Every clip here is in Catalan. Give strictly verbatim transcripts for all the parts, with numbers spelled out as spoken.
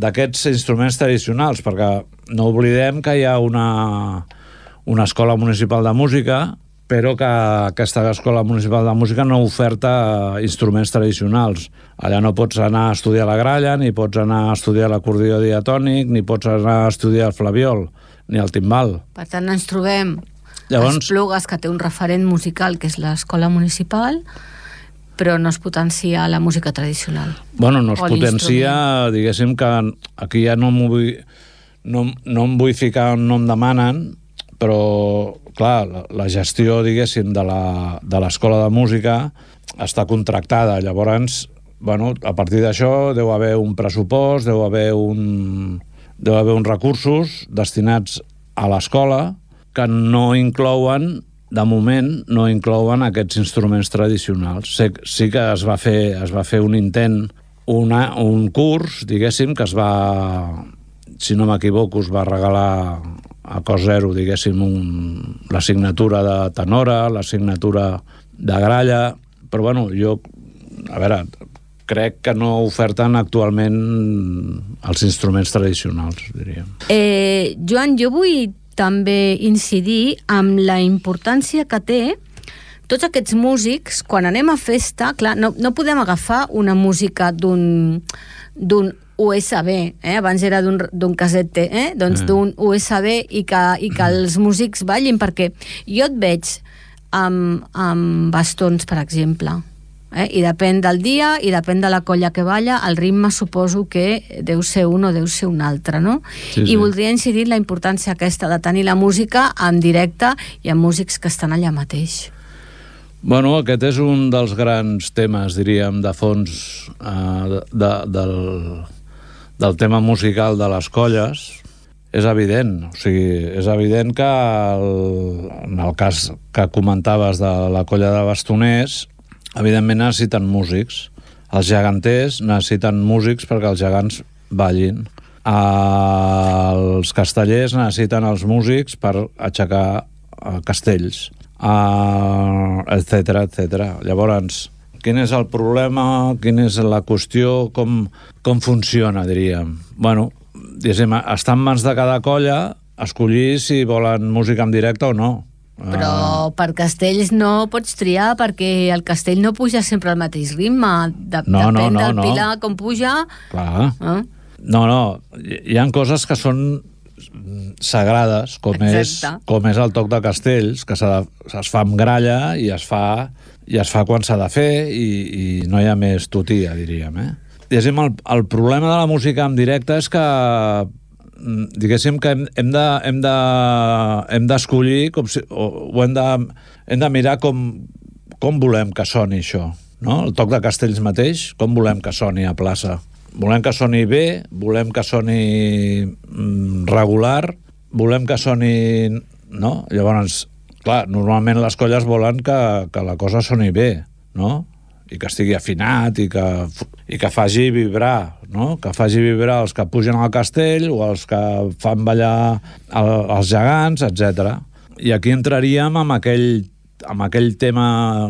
d'aquests instruments tradicionals, perquè no oblidem que hi ha una, una escola municipal de música, però que aquesta escola municipal de música no oferta instruments tradicionals. Allà no pots anar a estudiar la gralla, ni pots anar a estudiar l'acordió diatònic, ni pots anar a estudiar el flabiol, ni el timbal. Per tant, ens trobem Llavors, Esplugues, que té un referent musical, que és l'escola municipal, però no es potencia la música tradicional. Bueno, no es potencia, diguéssim que aquí ja no m'ho vull, no, no em vull ficar on no em demanen, però, clar, la, la gestió, diguéssim, de la, de l'escola de música està contractada. Llavors, bueno, a partir d'això deu haver un pressupost, deu haver un, deu haver uns recursos destinats a l'escola que no inclouen, de moment, no inclouen aquests instruments tradicionals. Sí, sí que es va fer, es va fer un intent, una, un curs, diguéssim, que es va, si no m'equivoco, es va regalar a cost zero, diguéssim, un, l'assignatura de tenora, l'assignatura de gralla, però, bueno, jo, a veure, crec que no oferten actualment els instruments tradicionals, diríem. Eh, Joan, jo vull també incidir amb la importància que té tots aquests músics, quan anem a festa, clar, no, no podem agafar una música d'un d'un U S B, eh? Abans era d'un, d'un casete, eh? Doncs mm. d'un U S B i que, i que els músics ballin, perquè jo et veig amb, amb bastons, per exemple, eh? I depèn del dia i depèn de la colla que balla, el ritme suposo que deu ser un o deu ser un altre, no? Sí, I sí. voldria incidir en la importància aquesta de tenir la música en directe i amb músics que estan allà mateix. Bueno, aquest és un dels grans temes, diríem, de fons eh, de, del, del tema musical de les colles. És evident, o sigui, és evident que el, en el cas que comentaves de la colla de bastoners, evidentment necessiten músics. Els geganters necessiten músics perquè els gegants ballin. Els castellers necessiten els músics per aixecar castells. Uh, etcètera, etcètera. Llavors, quin és el problema, quina és la qüestió, com, com funciona, diríem? Bueno, diguéssim, està en mans de cada colla escollir si volen música en directe o no. Però uh... per castells no pots triar, perquè el castell no puja sempre al mateix ritme. De, no, depèn no, no, del no. pilar com puja. Clar. Eh? No, no, hi ha coses que són sagrades, com és, com és el toc de castells, que de, es fa amb gralla i es fa, i es fa quan s'ha de fer i, i no hi ha més tutia, diríem. Eh? Diguéssim, el, el problema de la música en directe és que diguéssim que hem, hem de hem de, hem d'escollir com si, o, o hem de, hem de mirar com, com volem que soni això, no? El toc de castells mateix, com volem que soni a plaça. Volem que soni bé, volem que soni regular, volem que soni... No? Llavors, clar, normalment les colles volen que, que la cosa soni bé, no? I que estigui afinat i que, i que faci vibrar, no? Que faci vibrar els que pugen al castell o els que fan ballar el, els gegants, etcètera. I aquí entraríem amb aquell, amb aquell tema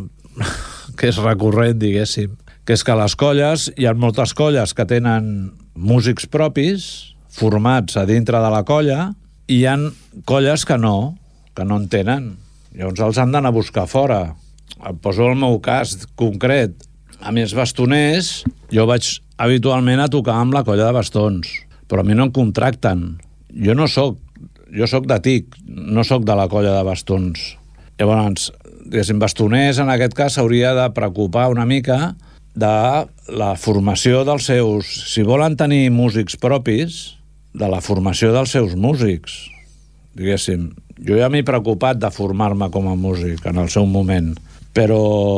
que és recurrent, diguéssim, que és que les colles, hi ha moltes colles que tenen músics propis, formats a dintre de la colla, i hi ha colles que no, que no en tenen. Llavors els han d'anar a buscar fora. Em poso el meu cas concret. A mi els bastoners, jo vaig habitualment a tocar amb la colla de bastons, però a mi no em contracten. Jo no soc, jo soc de T I C, no soc de la colla de bastons. Llavors, diguéssim, bastoners, en aquest cas, s'hauria de preocupar una mica de la formació dels seus... Si volen tenir músics propis, de la formació dels seus músics. Diguéssim, jo ja m'he preocupat de formar-me com a músic en el seu moment, però...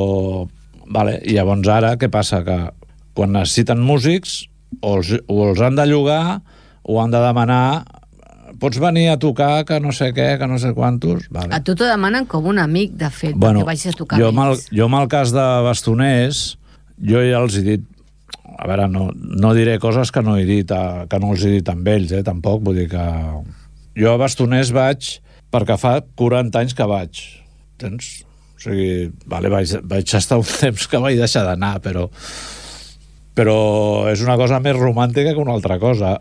Vale, i llavors ara què passa? Que quan necessiten músics o els, o els han de llogar o han de demanar pots venir a tocar que no sé què, que no sé quantos... Vale. A tu t'ho demanen com un amic, de fet, bueno, perquè vagis a tocar jo més. Jo amb el cas de bastoners, jo ja els he dit, a veure, no, no diré coses que no he dit, a, que no els he dit amb ells, eh, tampoc, vull dir que... Jo a bastoners vaig perquè fa quaranta anys que vaig, tens? O sigui, vale, vaig, vaig estar un temps que vaig deixar d'anar, però... però és una cosa més romàntica que una altra cosa.